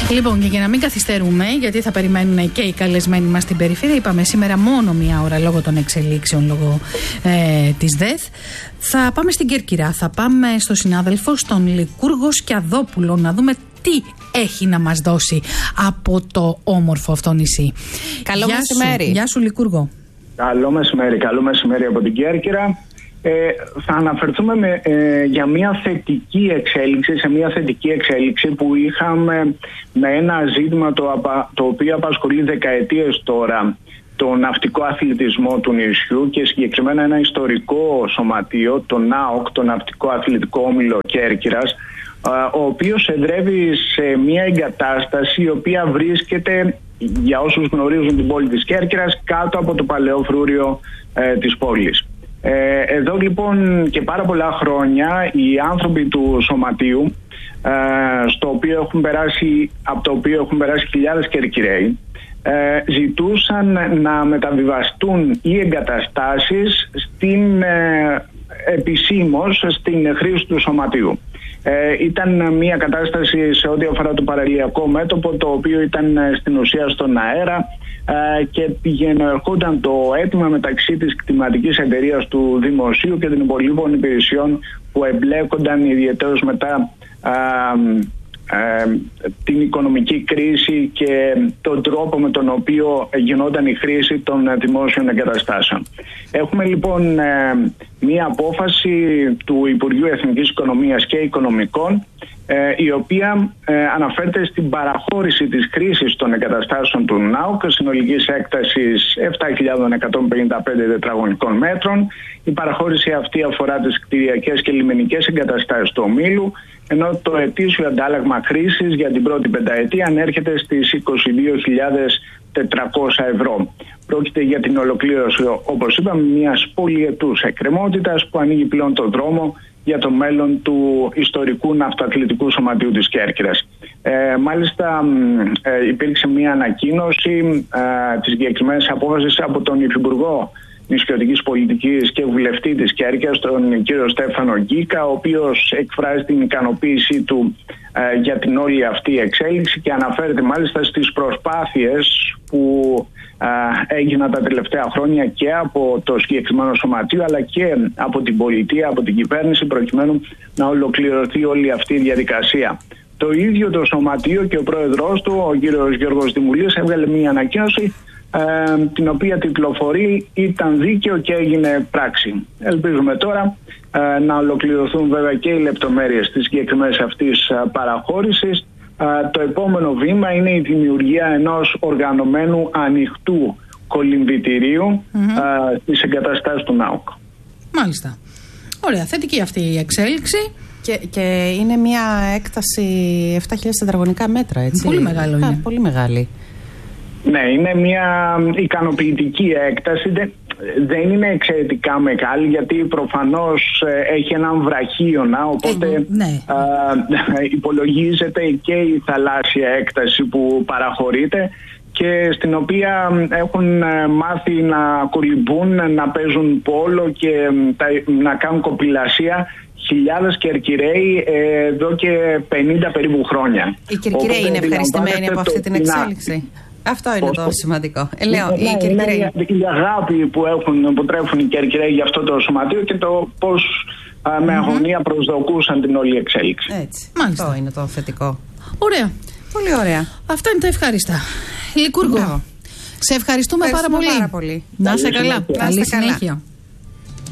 Λοιπόν, και για να μην καθυστερούμε, γιατί θα περιμένουν και οι καλεσμένοι μας στην περιφέρεια, είπαμε σήμερα μόνο μία ώρα λόγω των εξελίξεων, λόγω της ΔΕΘ. Θα πάμε στην Κέρκυρα, θα πάμε στο συνάδελφο, στον Λικούργο Σκιαδόπουλο, να δούμε τι έχει να μας δώσει από το όμορφο αυτό νησί. Καλό μεσημέρι. Γεια σου, Λικούργο. Καλό μεσημέρι από την Κέρκυρα. Θα αναφερθούμε για μια θετική εξέλιξη, σε μια θετική εξέλιξη που είχαμε με ένα ζήτημα το οποίο απασχολεί δεκαετίες τώρα το ναυτικό αθλητισμό του νησιού και συγκεκριμένα ένα ιστορικό σωματείο, το ΝΑΟΚ, το Ναυτικό Αθλητικό Όμιλο Κέρκυρας, ο οποίος εδρεύει σε μια εγκατάσταση η οποία βρίσκεται, για όσους γνωρίζουν την πόλη της Κέρκυρας, κάτω από το παλαιό φρούριο της πόλης. Εδώ λοιπόν και πάρα πολλά χρόνια οι άνθρωποι του σωματείου, από το οποίο έχουν περάσει χιλιάδες Κερκυραίοι, ζητούσαν να μεταβιβαστούν οι εγκαταστάσεις επισήμως στην χρήση του σωματείου. Ήταν μια κατάσταση σε ό,τι αφορά το παραλιακό μέτωπο, το οποίο ήταν στην ουσία στον αέρα και ερχόταν το αίτημα μεταξύ της κτηματικής εταιρείας του Δημοσίου και των υπολείπων υπηρεσιών που εμπλέκονταν ιδιαιτέρως μετά την οικονομική κρίση και τον τρόπο με τον οποίο γινόταν η χρήση των δημόσιων εγκαταστάσεων. Έχουμε λοιπόν μία απόφαση του Υπουργείου Εθνικής Οικονομίας και Οικονομικών, η οποία αναφέρεται στην παραχώρηση της χρήσης των εγκαταστάσεων του ΝΑΟΚ συνολικής έκτασης 7.155 τετραγωνικών μέτρων. Η παραχώρηση αυτή αφορά τις κτηριακές και λιμενικές εγκαταστάσεις του ομίλου, ενώ το ετήσιο αντάλλαγμα χρήσης για την πρώτη πενταετία ανέρχεται στις 22.400 ευρώ. Πρόκειται για την ολοκλήρωση, όπως είπαμε, μιας πολυετούς εκκρεμότητας που ανοίγει πλέον τον δρόμο για το μέλλον του ιστορικού ναυτοαθλητικού σωματείου της Κέρκυρας. Μάλιστα υπήρξε μια ανακοίνωση της συγκεκριμένης απόφασης από τον Υφυπουργό Νησιωτικής Πολιτικής και βουλευτή της Κέρκυρας, τον κύριο Στέφανο Γκίκα, ο οποίος εκφράζει την ικανοποίησή του για την όλη αυτή εξέλιξη και αναφέρεται μάλιστα στις προσπάθειες που έγιναν τα τελευταία χρόνια και από το συγκεκριμένο σωματείο αλλά και από την πολιτεία, από την κυβέρνηση, προκειμένου να ολοκληρωθεί όλη αυτή η διαδικασία. Το ίδιο το σωματείο και ο πρόεδρος του, ο κύριος Γιώργος Δημουλής, έβγαλε μια ανακοίνωση την οποία τυπλοφορεί «Ήταν δίκαιο και έγινε πράξη». Ελπίζουμε τώρα να ολοκληρωθούν βέβαια και οι λεπτομέρειες της συγκεκριμένης αυτής παραχώρησης. Το επόμενο βήμα είναι η δημιουργία ενός οργανωμένου ανοιχτού κολυμβητηρίου στις εγκαταστάσεις του ΝΑΟΚ. Μάλιστα. Ωραία, θετική αυτή η εξέλιξη. Και είναι μια έκταση 7.000 τετραγωνικά μέτρα, έτσι. Πολύ μεγάλο είναι. Πολύ μεγάλη. Ναι, είναι μια ικανοποιητική έκταση. Δεν είναι εξαιρετικά μεγάλη, γιατί προφανώς έχει έναν βραχίωνα, οπότε υπολογίζεται και η θαλάσσια έκταση που παραχωρείται και στην οποία έχουν μάθει να κολυμπούν, να παίζουν πόλο και να κάνουν κοπηλασία χιλιάδες Κερκυραίοι εδώ και 50 περίπου χρόνια. Οι Κερκυραίοι είναι ευχαριστημένοι από αυτή την εξέλιξη. Αυτό είναι το σημαντικό. Η αγάπη που τρέφουν οι Κερκυραίοι για αυτό το σωματείο και το πώς με αγωνία προσδοκούσαν την όλη εξέλιξη. Έτσι. Μάλιστα. Αυτό είναι το θετικό. Ωραία. Πολύ ωραία. Αυτά είναι τα ευχάριστα. Λικούργο, σε ευχαριστούμε πάρα πολύ. Πάρα πολύ. Να είσαι καλά. Καλή συνέχεια.